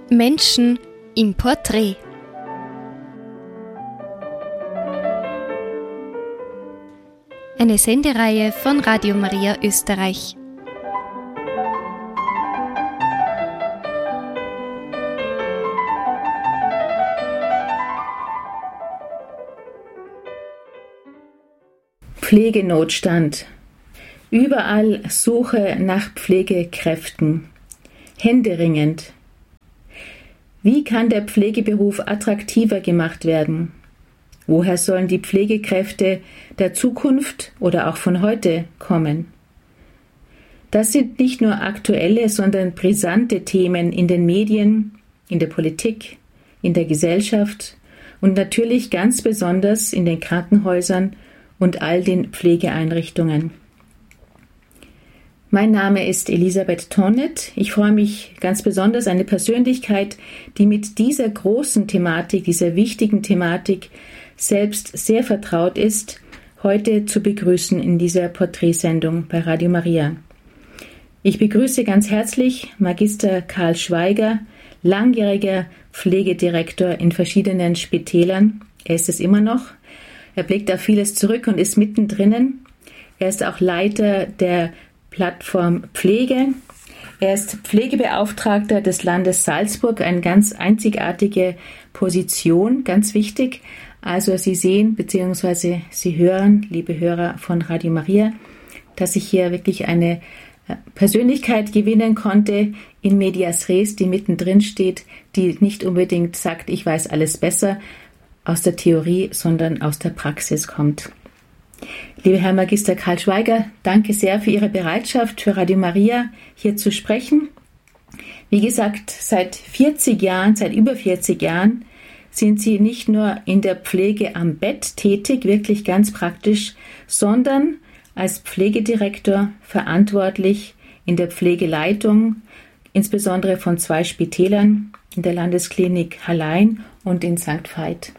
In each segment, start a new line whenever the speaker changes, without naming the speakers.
Menschen im Porträt. Eine Sendereihe von Radio Maria Österreich.
Pflegenotstand. Überall Suche nach Pflegekräften. Händeringend. Wie kann der Pflegeberuf attraktiver gemacht werden? Woher sollen die Pflegekräfte der Zukunft oder auch von heute kommen? Das sind nicht nur aktuelle, sondern brisante Themen in den Medien, in der Politik, in der Gesellschaft und natürlich ganz besonders in den Krankenhäusern und all den Pflegeeinrichtungen. Mein Name ist Elisabeth Tonnet. Ich freue mich ganz besonders, eine Persönlichkeit, die mit dieser großen Thematik, dieser wichtigen Thematik selbst sehr vertraut ist, heute zu begrüßen in dieser Porträtsendung bei Radio Maria. Ich begrüße ganz herzlich Magister Karl Schweiger, langjähriger Pflegedirektor in verschiedenen Spitälern. Er ist es immer noch. Er blickt auf vieles zurück und ist mittendrin. Er ist auch Leiter der Plattform Pflege. Er ist Pflegebeauftragter des Landes Salzburg, eine ganz einzigartige Position, ganz wichtig. Also Sie sehen bzw. Sie hören, liebe Hörer von Radio Maria, dass ich hier wirklich eine Persönlichkeit gewinnen konnte in medias res, die mittendrin steht, die nicht unbedingt sagt, ich weiß alles besser aus der Theorie, sondern aus der Praxis kommt. Lieber Herr Magister Karl Schweiger, danke sehr für Ihre Bereitschaft, für Radio Maria hier zu sprechen. Wie gesagt, seit über 40 Jahren sind Sie nicht nur in der Pflege am Bett tätig, wirklich ganz praktisch, sondern als Pflegedirektor verantwortlich in der Pflegeleitung, insbesondere von 2 Spitälern, in der Landesklinik Hallein und in St. Veit.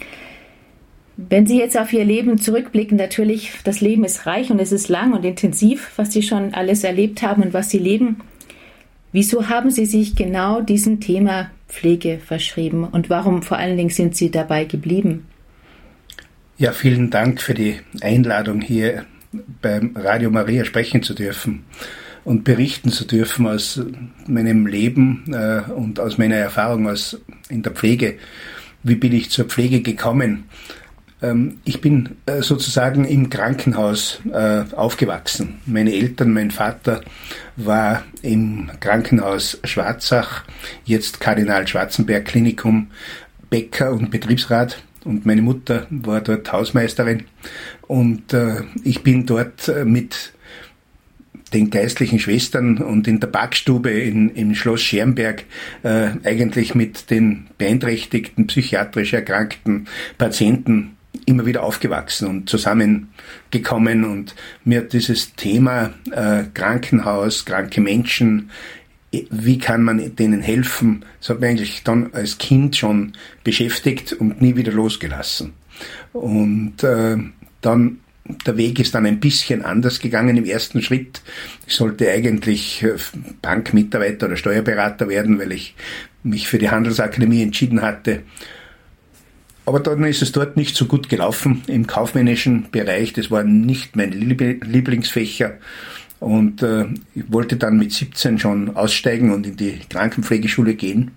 Wenn Sie jetzt auf Ihr Leben zurückblicken, natürlich, das Leben ist reich und es ist lang und intensiv, was Sie schon alles erlebt haben und was Sie leben. Wieso haben Sie sich genau diesem Thema Pflege verschrieben und warum vor allen Dingen sind Sie dabei geblieben?
Ja, vielen Dank für die Einladung, hier beim Radio Maria sprechen zu dürfen und berichten zu dürfen aus meinem Leben und aus meiner Erfahrung in der Pflege. Wie bin ich zur Pflege gekommen? Ich bin sozusagen im Krankenhaus aufgewachsen. Meine Eltern, mein Vater war im Krankenhaus Schwarzach, jetzt Kardinal Schwarzenberg Klinikum, Bäcker und Betriebsrat, und meine Mutter war dort Hausmeisterin, und ich bin dort mit den geistlichen Schwestern und in der Backstube im Schloss Schermberg eigentlich mit den beeinträchtigten, psychiatrisch erkrankten Patienten immer wieder aufgewachsen und zusammengekommen, und mir hat dieses Thema Krankenhaus, kranke Menschen, wie kann man denen helfen, das hat mich eigentlich dann als Kind schon beschäftigt und nie wieder losgelassen. Und dann der Weg ist dann ein bisschen anders gegangen im ersten Schritt. Ich sollte eigentlich Bankmitarbeiter oder Steuerberater werden, weil ich mich für die Handelsakademie entschieden hatte. Aber dann ist es dort nicht so gut gelaufen im kaufmännischen Bereich. Das waren nicht meine Lieblingsfächer. Und ich wollte dann mit 17 schon aussteigen und in die Krankenpflegeschule gehen.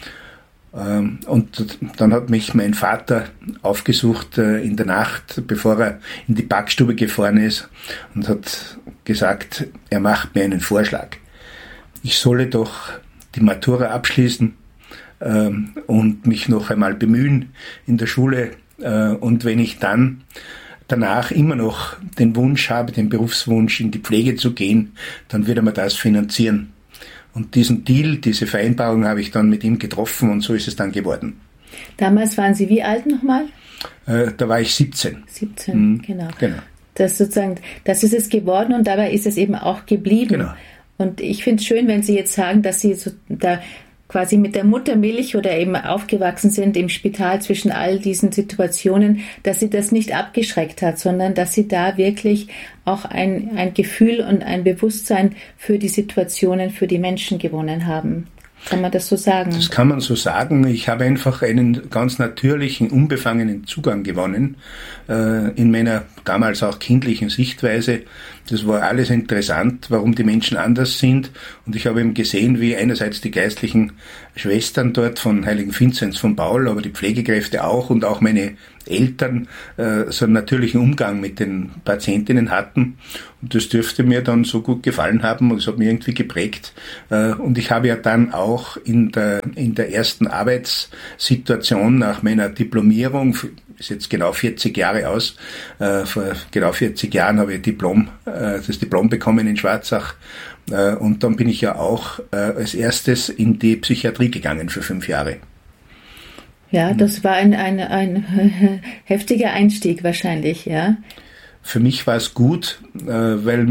Und dann hat mich mein Vater aufgesucht in der Nacht, bevor er in die Backstube gefahren ist, und hat gesagt, er macht mir einen Vorschlag. Ich solle doch die Matura abschließen und mich noch einmal bemühen in der Schule. Und wenn ich dann danach immer noch den Wunsch habe, den Berufswunsch in die Pflege zu gehen, dann wird er mir das finanzieren. Und diesen Deal, diese Vereinbarung habe ich dann mit ihm getroffen, und so ist es dann geworden.
Damals waren Sie wie alt nochmal?
Da war ich 17.
17, genau. Das ist es geworden, und dabei ist es eben auch geblieben.
Genau.
Und ich finde es schön, wenn Sie jetzt sagen, dass Sie so da quasi mit der Muttermilch oder eben aufgewachsen sind im Spital zwischen all diesen Situationen, dass sie das nicht abgeschreckt hat, sondern dass sie da wirklich auch ein Gefühl und ein Bewusstsein für die Situationen, für die Menschen gewonnen haben. Kann man das so sagen?
Das kann man so sagen. Ich habe einfach einen ganz natürlichen, unbefangenen Zugang gewonnen in meiner damals auch kindlichen Sichtweise. Das war alles interessant, warum die Menschen anders sind. Und ich habe eben gesehen, wie einerseits die geistlichen Schwestern dort von Heiligen Vinzenz von Paul, aber die Pflegekräfte auch und auch meine Eltern so einen natürlichen Umgang mit den Patientinnen hatten. Und das dürfte mir dann so gut gefallen haben und es hat mich irgendwie geprägt. Und ich habe ja dann auch in der ersten Arbeitssituation nach meiner Diplomierung, ist jetzt genau 40 Jahre aus, vor genau 40 Jahren habe ich das Diplom bekommen in Schwarzach. Und dann bin ich ja auch als erstes in die Psychiatrie gegangen für 5 Jahre.
Ja, das war ein heftiger Einstieg wahrscheinlich, ja.
Für mich war es gut, weil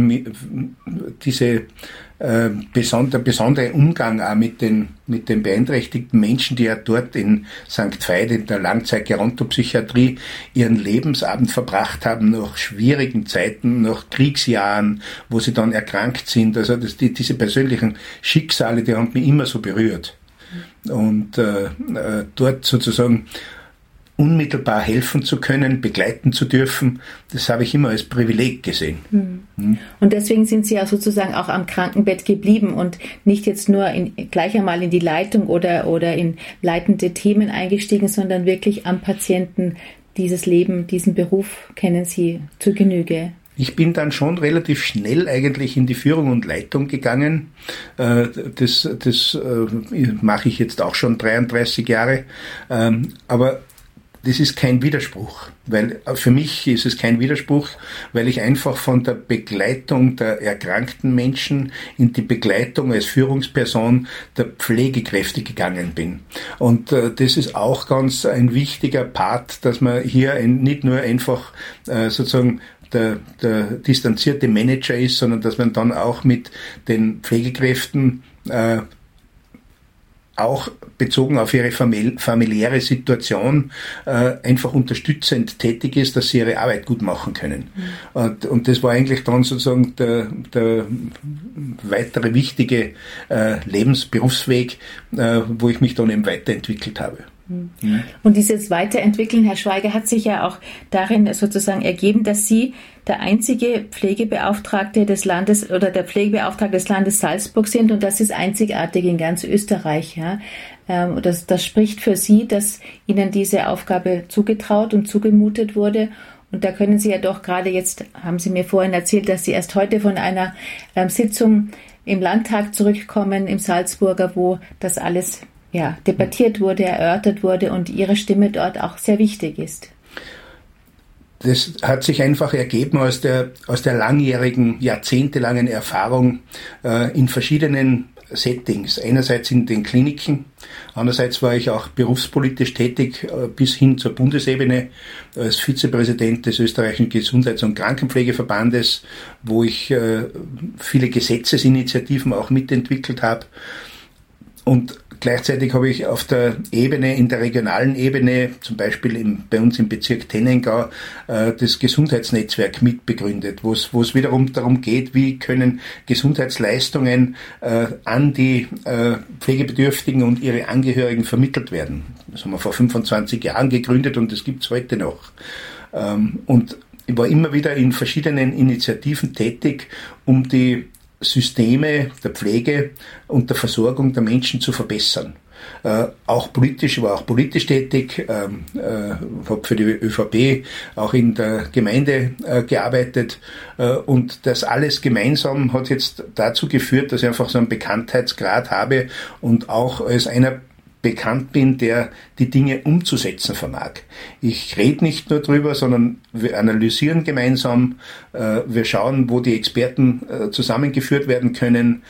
der besondere Umgang auch mit den beeinträchtigten Menschen, die ja dort in St. Veit in der Langzeit-Gerontopsychiatrie ihren Lebensabend verbracht haben, nach schwierigen Zeiten, nach Kriegsjahren, wo sie dann erkrankt sind. Also diese persönlichen Schicksale, die haben mich immer so berührt. Und dort sozusagen unmittelbar helfen zu können, begleiten zu dürfen, das habe ich immer als Privileg gesehen.
Und deswegen sind Sie ja sozusagen auch am Krankenbett geblieben und nicht jetzt nur gleich einmal in die Leitung oder in leitende Themen eingestiegen, sondern wirklich am Patienten dieses Leben, diesen Beruf kennen Sie zur Genüge.
Ich bin dann schon relativ schnell eigentlich in die Führung und Leitung gegangen. Das mache ich jetzt auch schon 33 Jahre. Aber das ist kein Widerspruch, weil für mich ist es kein Widerspruch, weil ich einfach von der Begleitung der erkrankten Menschen in die Begleitung als Führungsperson der Pflegekräfte gegangen bin. Und das ist auch ganz ein wichtiger Part, dass man hier nicht nur einfach sozusagen der distanzierte Manager ist, sondern dass man dann auch mit den Pflegekräften auch bezogen auf ihre familiäre Situation einfach unterstützend tätig ist, dass sie ihre Arbeit gut machen können. Und das war eigentlich dann sozusagen der weitere wichtige Berufsweg, wo ich mich dann eben weiterentwickelt habe.
Und dieses Weiterentwickeln, Herr Schweiger, hat sich ja auch darin sozusagen ergeben, dass Sie der einzige Pflegebeauftragte des Landes oder der Pflegebeauftragte des Landes Salzburg sind und das ist einzigartig in ganz Österreich. Ja. Das spricht für Sie, dass Ihnen diese Aufgabe zugetraut und zugemutet wurde. Und da können Sie ja doch gerade jetzt, haben Sie mir vorhin erzählt, dass Sie erst heute von einer Sitzung im Landtag zurückkommen, im Salzburger, wo das alles debattiert wurde, erörtert wurde und Ihre Stimme dort auch sehr wichtig ist.
Das hat sich einfach ergeben aus der langjährigen, jahrzehntelangen Erfahrung in verschiedenen Settings. Einerseits in den Kliniken, andererseits war ich auch berufspolitisch tätig bis hin zur Bundesebene als Vizepräsident des österreichischen Gesundheits- und Krankenpflegeverbandes, wo ich viele Gesetzesinitiativen auch mitentwickelt habe. Und gleichzeitig habe ich auf der Ebene, in der regionalen Ebene, zum Beispiel bei uns im Bezirk Tennengau, das Gesundheitsnetzwerk mitbegründet, wo es wiederum darum geht, wie können Gesundheitsleistungen an die Pflegebedürftigen und ihre Angehörigen vermittelt werden. Das haben wir vor 25 Jahren gegründet und das gibt es heute noch. Und ich war immer wieder in verschiedenen Initiativen tätig, um die Systeme der Pflege und der Versorgung der Menschen zu verbessern. Auch politisch, war auch politisch tätig, habe für die ÖVP auch in der Gemeinde gearbeitet und das alles gemeinsam hat jetzt dazu geführt, dass ich einfach so einen Bekanntheitsgrad habe und auch als einer bekannt bin, der die Dinge umzusetzen vermag. Ich rede nicht nur drüber, sondern wir analysieren gemeinsam, wir schauen, wo die Experten zusammengeführt werden können,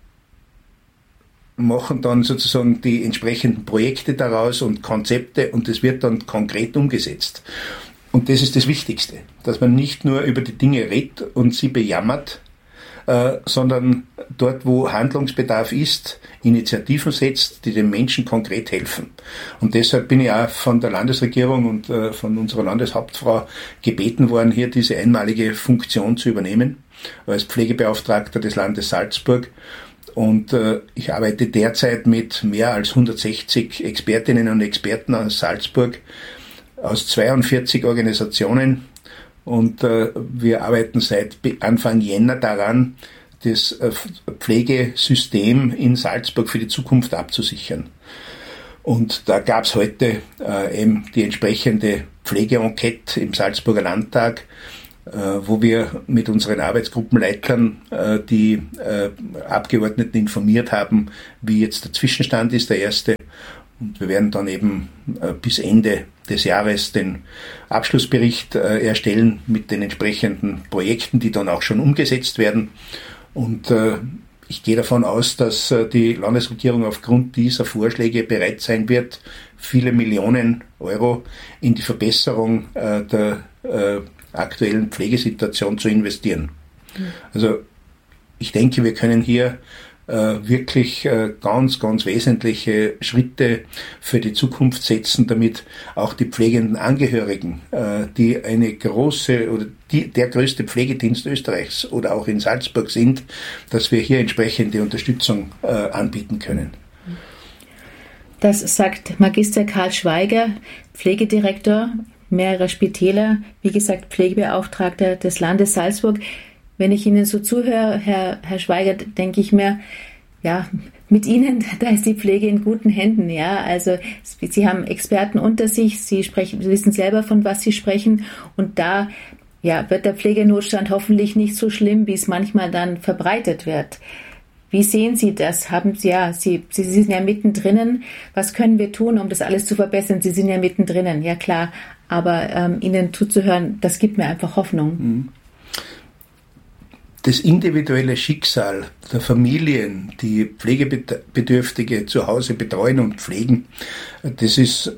machen dann sozusagen die entsprechenden Projekte daraus und Konzepte und das wird dann konkret umgesetzt. Und das ist das Wichtigste, dass man nicht nur über die Dinge redet und sie bejammert, sondern dort, wo Handlungsbedarf ist, Initiativen setzt, die den Menschen konkret helfen. Und deshalb bin ich auch von der Landesregierung und von unserer Landeshauptfrau gebeten worden, hier diese einmalige Funktion zu übernehmen, als Pflegebeauftragter des Landes Salzburg. Und ich arbeite derzeit mit mehr als 160 Expertinnen und Experten aus Salzburg, aus 42 Organisationen. Und wir arbeiten seit Anfang Jänner daran, das Pflegesystem in Salzburg für die Zukunft abzusichern. Und da gab es heute eben die entsprechende Pflege-Enquete im Salzburger Landtag, wo wir mit unseren Arbeitsgruppenleitern die Abgeordneten informiert haben, wie jetzt der Zwischenstand ist, der erste. Und wir werden dann eben bis Ende des Jahres den Abschlussbericht erstellen mit den entsprechenden Projekten, die dann auch schon umgesetzt werden. Und ich gehe davon aus, dass die Landesregierung aufgrund dieser Vorschläge bereit sein wird, viele Millionen Euro in die Verbesserung der aktuellen Pflegesituation zu investieren. Also ich denke, wir können hier wirklich ganz, ganz wesentliche Schritte für die Zukunft setzen, damit auch die pflegenden Angehörigen, die eine große oder der größte Pflegedienst Österreichs oder auch in Salzburg sind, dass wir hier entsprechende Unterstützung anbieten können.
Das sagt Magister Karl Schweiger, Pflegedirektor mehrerer Spitäler, wie gesagt Pflegebeauftragter des Landes Salzburg. Wenn ich Ihnen so zuhöre, Herr Schweiger, denke ich mir, ja, mit Ihnen, da ist die Pflege in guten Händen, ja. Also Sie haben Experten unter sich, Sie wissen selber, von was Sie sprechen, und da wird der Pflegenotstand hoffentlich nicht so schlimm, wie es manchmal dann verbreitet wird. Wie sehen Sie das? Sie sind ja mittendrin. Was können wir tun, um das alles zu verbessern? Sie sind ja mittendrin, ja klar. Aber Ihnen zuzuhören, das gibt mir einfach Hoffnung.
Das individuelle Schicksal der Familien, die Pflegebedürftige zu Hause betreuen und pflegen, das ist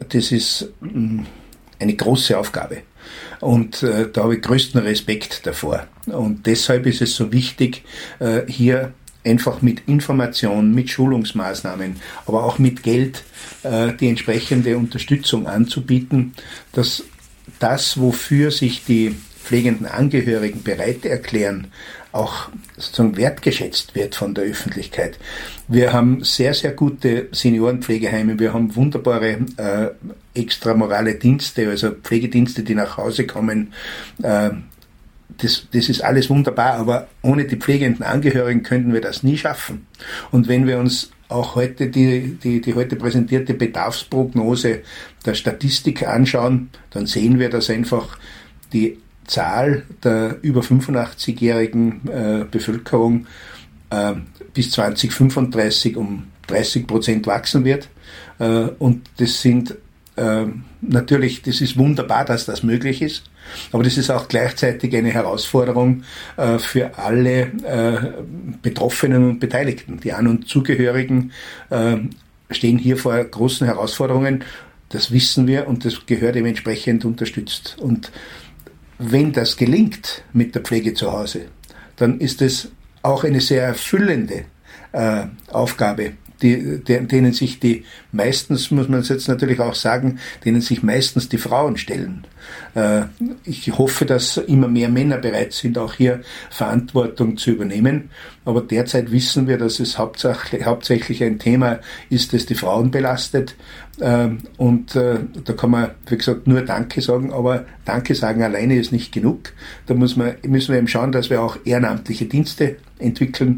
eine große Aufgabe. Und da habe ich größten Respekt davor. Und deshalb ist es so wichtig, hier einfach mit Information, mit Schulungsmaßnahmen, aber auch mit Geld die entsprechende Unterstützung anzubieten, dass das, wofür sich die pflegenden Angehörigen bereit erklären, auch sozusagen wertgeschätzt wird von der Öffentlichkeit. Wir haben sehr, sehr gute Seniorenpflegeheime, wir haben wunderbare extramorale Dienste, also Pflegedienste, die nach Hause kommen. Das ist alles wunderbar, aber ohne die pflegenden Angehörigen könnten wir das nie schaffen. Und wenn wir uns auch heute die heute präsentierte Bedarfsprognose der Statistik anschauen, dann sehen wir, dass einfach die Zahl der über 85-jährigen Bevölkerung bis 2035 um 30% wachsen wird. Und das sind natürlich, das ist wunderbar, dass das möglich ist, aber das ist auch gleichzeitig eine Herausforderung für alle Betroffenen und Beteiligten. Die An- und Zugehörigen stehen hier vor großen Herausforderungen, das wissen wir, und das gehört eben entsprechend unterstützt. Und wenn das gelingt mit der Pflege zu Hause, dann ist es auch eine sehr erfüllende Aufgabe, denen sich die meistens, muss man jetzt natürlich auch sagen, denen sich meistens die Frauen stellen. Ich hoffe, dass immer mehr Männer bereit sind, auch hier Verantwortung zu übernehmen. Aber derzeit wissen wir, dass es hauptsächlich ein Thema ist, das die Frauen belastet. Und da kann man, wie gesagt, nur Danke sagen, aber Danke sagen alleine ist nicht genug. Da müssen wir eben schauen, dass wir auch ehrenamtliche Dienste entwickeln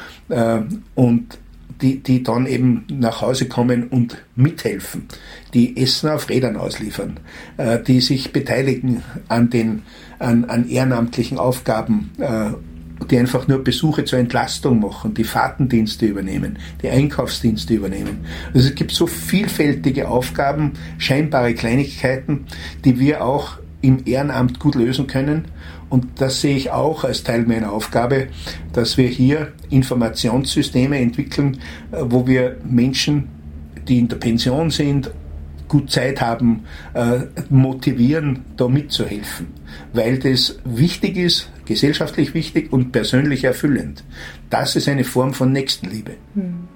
und die dann eben nach Hause kommen und mithelfen, die Essen auf Rädern ausliefern, die sich beteiligen an ehrenamtlichen Aufgaben, die einfach nur Besuche zur Entlastung machen, die Fahrtendienste übernehmen, die Einkaufsdienste übernehmen. Also es gibt so vielfältige Aufgaben, scheinbare Kleinigkeiten, die wir auch im Ehrenamt gut lösen können. Und das sehe ich auch als Teil meiner Aufgabe, dass wir hier Informationssysteme entwickeln, wo wir Menschen, die in der Pension sind, gut Zeit haben, motivieren, da mitzuhelfen. Weil das wichtig ist, gesellschaftlich wichtig und persönlich erfüllend. Das ist eine Form von Nächstenliebe.